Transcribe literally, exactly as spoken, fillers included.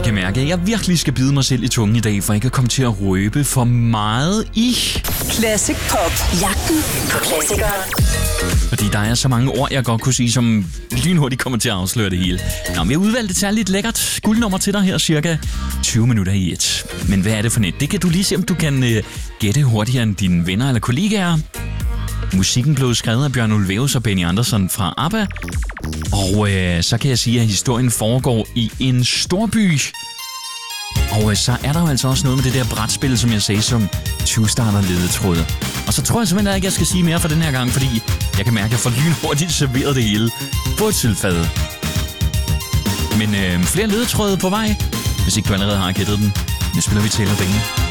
kan mærke, at jeg virkelig skal bide mig selv i tungen i dag, for ikke at komme til at røbe for meget i Classic Pop. Jagten på klassikeren. Fordi der er så mange ord, jeg godt kunne sige, som lynhurtigt kommer til at afsløre det hele. Nå, men jeg udvalgte et særligt lækkert guldnummer til dig her, cirka tyve minutter i et. Men hvad er det for net? Det kan du lige se, om du kan uh, gætte hurtigere end dine venner eller kollegaer. Musikken blev skrevet af Bjørn Ulvaeus og Benny Andersson fra ABBA. Og øh, så kan jeg sige, at historien foregår i en storby. Og øh, så er der jo altså også noget med det der brætspil, som jeg sagde, som tyve-starter ledetråde. Og så tror jeg simpelthen ikke, jeg skal sige mere for den her gang, fordi jeg kan mærke, at jeg får lynhurtigt serveret det hele på et sølvfad. Men øh, flere ledetråde på vej, hvis ikke du allerede har gættet den. Nu spiller vi Taylor Dane.